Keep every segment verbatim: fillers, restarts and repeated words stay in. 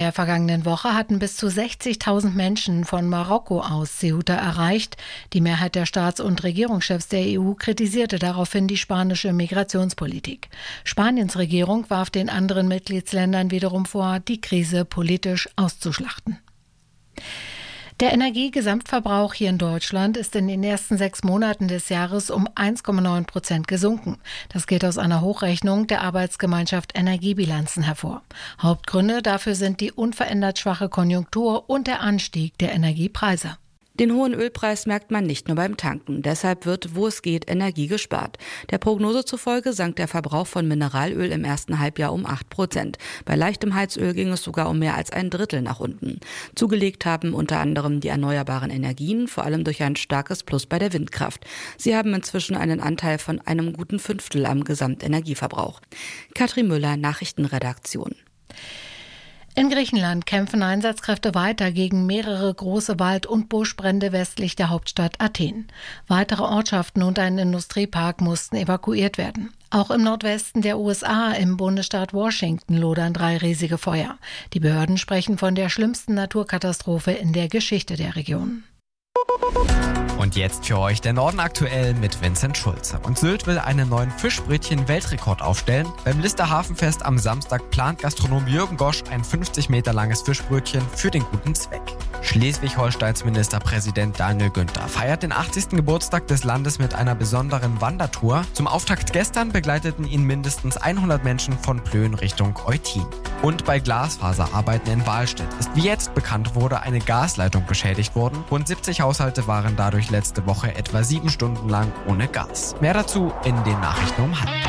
der vergangenen Woche hatten bis zu sechzigtausend Menschen von Marokko aus Ceuta erreicht. Die Mehrheit der Staats- und Regierungschefs der E U kritisierte daraufhin die spanische Migrationspolitik. Spaniens Regierung warf den anderen Mitgliedsländern wiederum vor, die Krise politisch auszuschlachten. Der Energiegesamtverbrauch hier in Deutschland ist in den ersten sechs Monaten des Jahres um eins Komma neun Prozent gesunken. Das geht aus einer Hochrechnung der Arbeitsgemeinschaft Energiebilanzen hervor. Hauptgründe dafür sind die unverändert schwache Konjunktur und der Anstieg der Energiepreise. Den hohen Ölpreis merkt man nicht nur beim Tanken. Deshalb wird, wo es geht, Energie gespart. Der Prognose zufolge sank der Verbrauch von Mineralöl im ersten Halbjahr um acht Prozent. Bei leichtem Heizöl ging es sogar um mehr als ein Drittel nach unten. Zugelegt haben unter anderem die erneuerbaren Energien, vor allem durch ein starkes Plus bei der Windkraft. Sie haben inzwischen einen Anteil von einem guten Fünftel am Gesamtenergieverbrauch. Katrin Müller, Nachrichtenredaktion. In Griechenland kämpfen Einsatzkräfte weiter gegen mehrere große Wald- und Buschbrände westlich der Hauptstadt Athen. Weitere Ortschaften und ein Industriepark mussten evakuiert werden. Auch im Nordwesten der U S A, im Bundesstaat Washington, lodern drei riesige Feuer. Die Behörden sprechen von der schlimmsten Naturkatastrophe in der Geschichte der Region. Und jetzt für euch der Norden aktuell mit Vincent Schulze. Und Sylt will einen neuen Fischbrötchen-Weltrekord aufstellen. Beim Lister Hafenfest am Samstag plant Gastronom Jürgen Gosch ein fünfzig Meter langes Fischbrötchen für den guten Zweck. Schleswig-Holsteins Ministerpräsident Daniel Günther feiert den achtzigsten Geburtstag des Landes mit einer besonderen Wandertour. Zum Auftakt gestern begleiteten ihn mindestens hundert Menschen von Plön Richtung Eutin. Und bei Glasfaserarbeiten in Wahlstedt ist, wie jetzt bekannt wurde, eine Gasleitung beschädigt worden. Rund siebzig Haushalte waren dadurch letzte Woche etwa sieben Stunden lang ohne Gas. Mehr dazu in den Nachrichten um halb.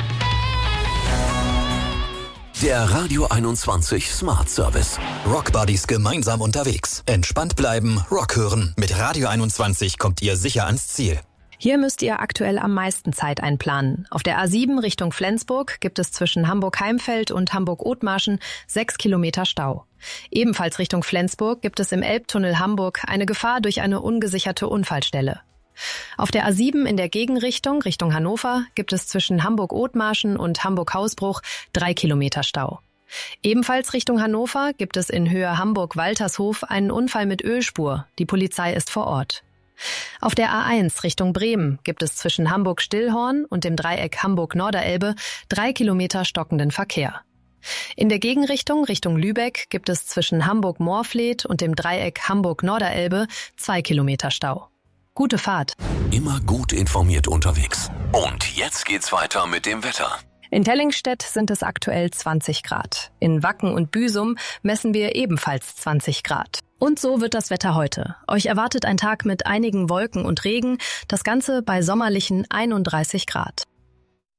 Der Radio einundzwanzig Smart Service. Rock Buddies gemeinsam unterwegs. Entspannt bleiben, Rock hören. Mit Radio einundzwanzig kommt ihr sicher ans Ziel. Hier müsst ihr aktuell am meisten Zeit einplanen. Auf der A sieben Richtung Flensburg gibt es zwischen Hamburg-Heimfeld und Hamburg-Othmarschen sechs Kilometer Stau. Ebenfalls Richtung Flensburg gibt es im Elbtunnel Hamburg eine Gefahr durch eine ungesicherte Unfallstelle. Auf der A sieben in der Gegenrichtung, Richtung Hannover, gibt es zwischen Hamburg-Othmarschen und Hamburg-Hausbruch drei Kilometer Stau. Ebenfalls Richtung Hannover gibt es in Höhe Hamburg-Waltershof einen Unfall mit Ölspur. Die Polizei ist vor Ort. Auf der A eins Richtung Bremen gibt es zwischen Hamburg-Stillhorn und dem Dreieck Hamburg-Norderelbe drei Kilometer stockenden Verkehr. In der Gegenrichtung Richtung Lübeck gibt es zwischen Hamburg-Moorfleet und dem Dreieck Hamburg-Norderelbe zwei Kilometer Stau. Gute Fahrt. Immer gut informiert unterwegs. Und jetzt geht's weiter mit dem Wetter. In Tellingstedt sind es aktuell zwanzig Grad. In Wacken und Büsum messen wir ebenfalls zwanzig Grad. Und so wird das Wetter heute. Euch erwartet ein Tag mit einigen Wolken und Regen, das Ganze bei sommerlichen einunddreißig Grad.